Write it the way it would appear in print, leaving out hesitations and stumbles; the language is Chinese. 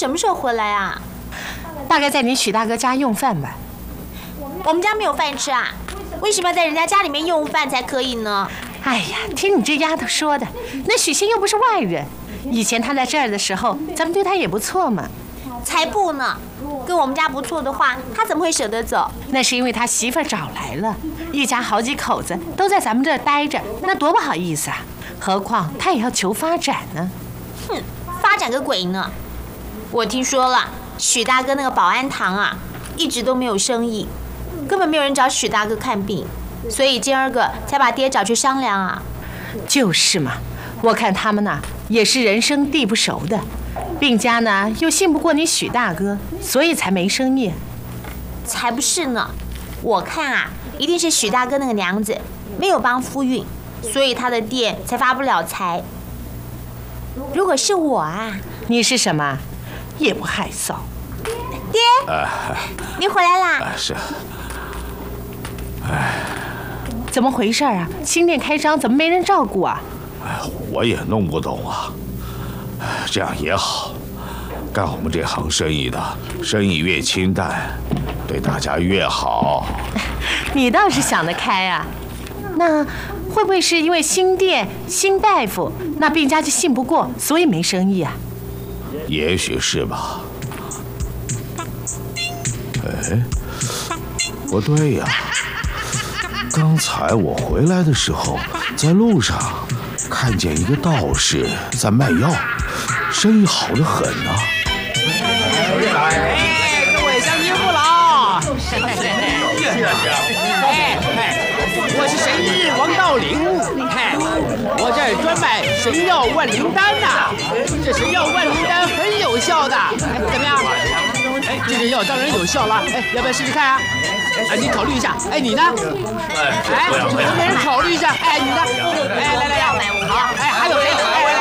什么时候回来啊？ 大概在你许大哥家用饭吧。 我们家没有饭吃啊，为什么要在人家家里面用饭才可以呢？ 哎呀，听你这丫头说的，那许昕又不是外人，以前他在这儿的时候，咱们对他也不错嘛。 才不呢！跟我们家不错的话，他怎么会舍得走？ 那是因为他媳妇儿找来了，一家好几口子都在咱们这儿待着，那多不好意思啊！何况他也要求发展呢。 哼，发展个鬼呢！我听说了，许大哥那个保安堂啊，一直都没有生意，根本没有人找许大哥看病，所以今儿个才把爹找去商量啊。 就是嘛，我看他们呐也是人生地不熟的。病家呢又信不过你许大哥，所以才没生意。 才不是呢！我看啊，一定是许大哥那个娘子没有帮夫运，所以他的店才发不了财。如果是我啊， 你是什么？也不害臊。 爹，您回来啦？ 是。 怎么回事啊？新店开张怎么没人照顾啊？ 我也弄不懂啊。这样也好，干我们这行生意的，生意越清淡，对大家越好。 你倒是想得开啊！那会不会是因为新店新大夫，那病家就信不过，所以没生意啊？ 也许是吧。哎，不对呀，刚才我回来的时候，在路上看见一个道士在卖药，生意好得很啊。 哎，各位乡亲父老，我是神医王道陵，我这儿专卖神药万灵丹呐，这神药万灵丹很有效的，怎么样？这个药当然有效了，要不要试试看啊？你考虑一下，你呢？能不能考虑一下？你呢？来，好，还有谁？